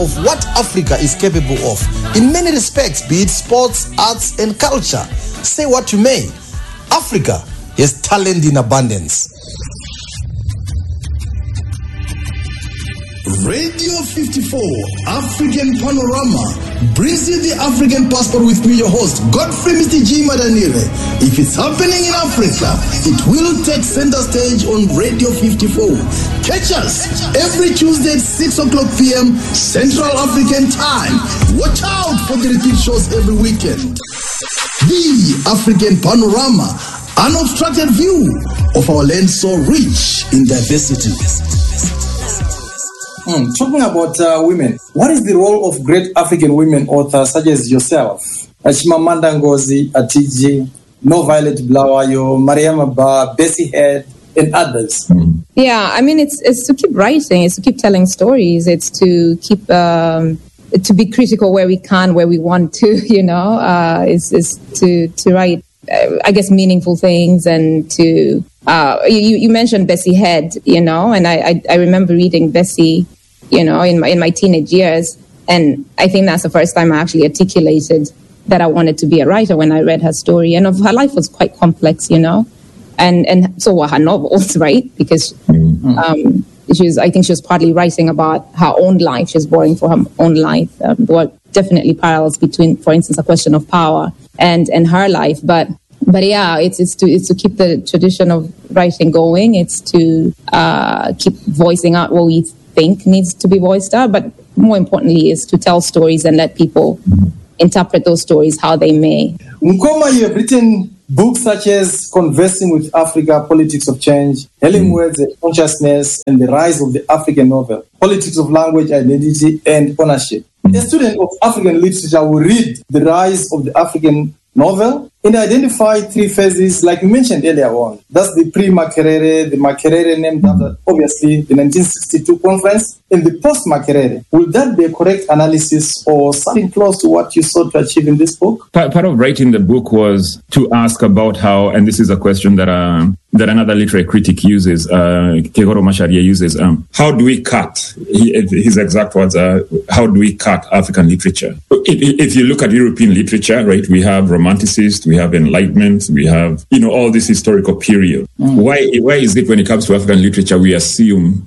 of what Africa is capable of in many respects, be it sports, arts, and culture. Say what you may, Africa has talent in abundance. Radio 54 African Panorama brings you the African Passport with me, your host, Godfrey Mr. G. Madanile. If it's happening in Africa, it will take center stage on Radio 54. Catch us every Tuesday at 6 o'clock p.m. Central African Time. Watch out for the repeat shows every weekend. The African Panorama, unobstructed view of our land so rich in diversity. Talking about women, what is the role of great African women authors such as yourself, Chimamanda Ngozi Adichie, No Violet Bulawayo, Mariama Ba, Bessie Head, and others? Yeah, I mean, it's to keep writing, it's to keep telling stories, it's to keep to be critical where we can, where we want to, is to write, I guess, meaningful things and to. You mentioned Bessie Head, and I remember reading Bessie, in my teenage years, and I think that's the first time I actually articulated that I wanted to be a writer when I read her story, and her life was quite complex, and so were her novels, right? Because I think she was partly writing about her own life. She was boring for her own life. There were definitely parallels between, for instance, A Question of Power and her life, But yeah, it's to keep the tradition of writing going. It's to keep voicing out what we think needs to be voiced out. But more importantly, is to tell stories and let people interpret those stories how they may. Nkoma, you have written books such as Conversing with Africa, Politics of Change, Healing Words and Consciousness, and The Rise of the African Novel, Politics of Language, Identity, and Ownership. A student of African literature will read The Rise of the African Novel and identify three phases, like you mentioned earlier on. That's the pre-Makerere, the Makerere named after, obviously, the 1962 conference, and the post-Makerere. Will that be a correct analysis or something close to what you sought to achieve in this book? Part of writing the book was to ask about how, and this is a question that another literary critic uses, Kegoro Macharia uses, how do we cut, his exact words are, how do we cut African literature? If you look at European literature, right, we have Romanticists, we have Enlightenment, we have, all this historical period. Why is it when it comes to African literature, we assume,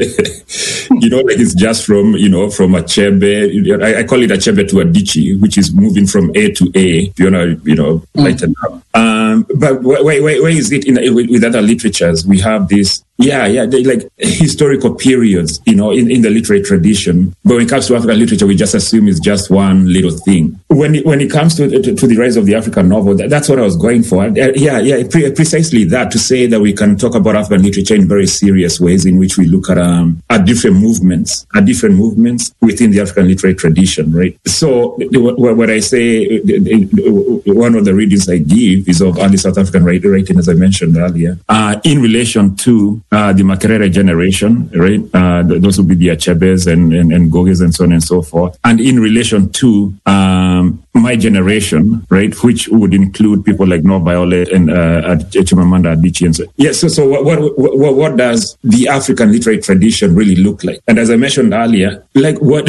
like it's just from Achebe, I call it Achebe to Adichie, which is moving from A to A, lighten up. But why is it with other literatures? We have this, like historical periods, in the literary tradition. But when it comes to African literature, we just assume it's just one little thing. When it comes to the rise of the African novel, that's what I was going for. Precisely that, to say that we can talk about African literature in very serious ways, in which we look at different movements within the African literary tradition, right? So what I say, one of the readings I give is of early South African writing, as I mentioned earlier, in relation to the Makerere generation, right? Those would be the Achebes and Goges and so on and so forth. And in relation to my generation, right, which would include people like No Violet and Chimamanda Adichie and so. Yes. So what does the African literary tradition really look like? And as I mentioned earlier, like what.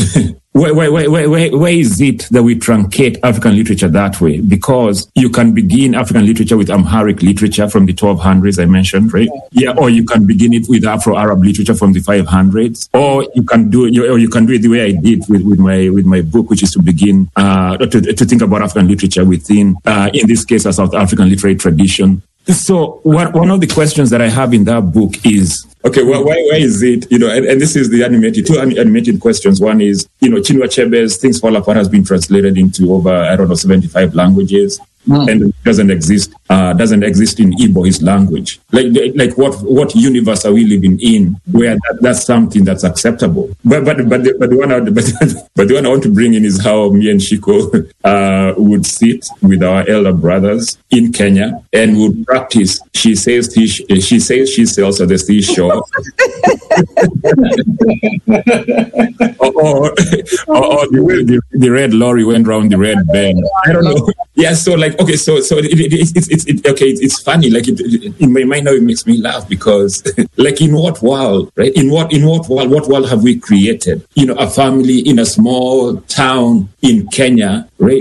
Why is it that we truncate African literature that way? Because you can begin African literature with Amharic literature from the 1200s, I mentioned, right? Yeah, or you can begin it with Afro-Arab literature from the 500s, or you can do it the way I did with my book, which is to begin to think about African literature within, in this case, a South African literary tradition. So one of the questions that I have in that book is, okay, why is it, and this is the two animated questions. One is, Chinua Achebe's Things Fall Apart has been translated into over, 75 languages. And doesn't exist in Igbo, his language. Like what universe are we living in where that's something that's acceptable? But the one I want to bring in is how me and Shiko would sit with our elder brothers in Kenya and would practice. She says she sails on the seashore. or the red lorry went round the red bend. I don't know. Yeah, so like okay, so it's funny. Like in my mind now, it makes me laugh because, like, in what world, right? In what world have we created? You know, a family in a small town in Kenya, right?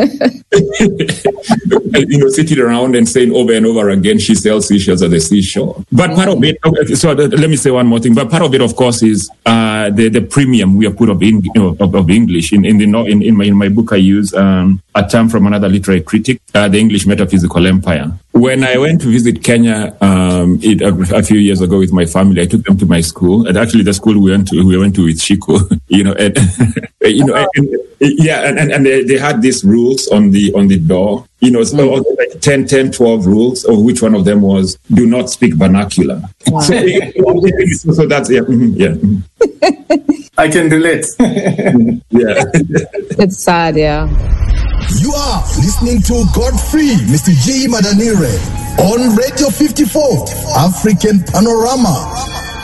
You know, sitting around and saying over and over again, she sells seashells at the seashore. But part of it, so let me say one more thing. But part of it, of course, is the premium we have put of English. In my book, I use a term from another literary critic, the English metaphysical empire. When I went to visit Kenya a few years ago with my family, I took them to my school, and actually the school we went to with Shiku, you know, and, you know, and they had these rules on the door, you know, so like 10, 12 rules, of which one of them was do not speak vernacular. Wow. So that's yeah. I can relate. Yeah, it's sad, yeah. You are listening to Godfrey, Mr. G. Madanire, on Radio 54, African Panorama.